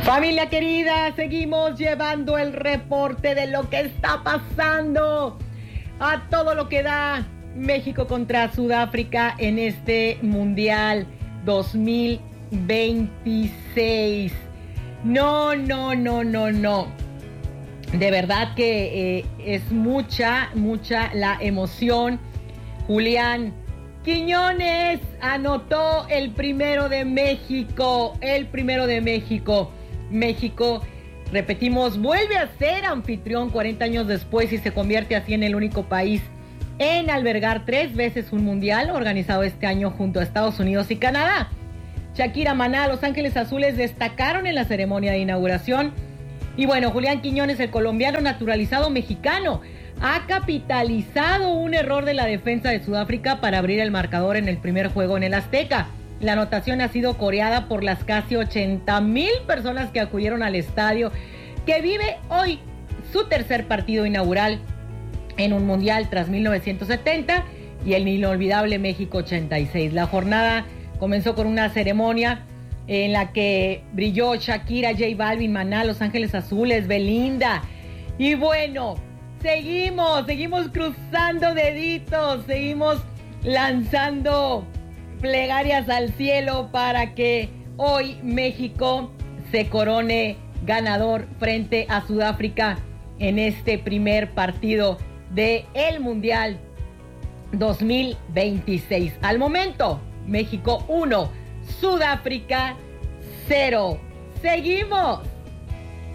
Familia querida, seguimos llevando el reporte de lo que está pasando a todo lo que da México contra Sudáfrica en este Mundial 2026. No. De verdad que es mucha la emoción. Julián Quiñones anotó el primero de México. México, repetimos, vuelve a ser anfitrión 40 años después y se convierte así en el único país en albergar 3 veces un mundial organizado este año junto a Estados Unidos y Canadá. Shakira, Maná, Los Ángeles Azules destacaron en la ceremonia de inauguración. Y bueno, Julián Quiñones, el colombiano naturalizado mexicano, ha capitalizado un error de la defensa de Sudáfrica para abrir el marcador en el primer juego en el Azteca. La anotación ha sido coreada por las casi 80,000 personas que acudieron al estadio, que vive hoy su tercer partido inaugural en un mundial tras 1970 y el inolvidable México 86. La jornada comenzó con una ceremonia en la que brilló Shakira, J Balvin, Maná, Los Ángeles Azules, Belinda. Y bueno, seguimos cruzando deditos, seguimos lanzando plegarias al cielo para que hoy México se corone ganador frente a Sudáfrica en este primer partido del Mundial 2026. Al momento, México 1, Sudáfrica 0. Seguimos.